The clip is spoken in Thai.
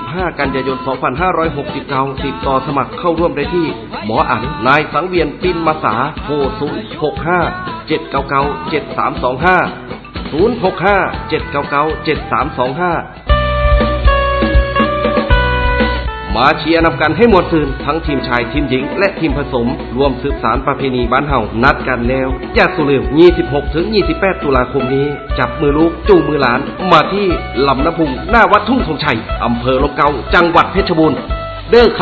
15 กันยายน 2569 ติดต่อสมัครเข้าร่วมได้ที่หมออั๋นนายสังเวียนปินมาสาโทร065 799 7325 065 799 7325มาเชียร์นำกันให้หมดซื่นทั้งทีมชายทีมหญิงและทีมผสมรวมสืบสานประเพณีบ้านเฮานัดกันแล้วอย่าสุลืม26 ถึง 28 ตุลาคมนี้จับมือลูกจูงมือหลานมาที่ลำน้ำพุงหน้าวัดทุ่งธงชัยอำเภอลมเกาจังหวัดเพชรบูรณ์เด้อครับ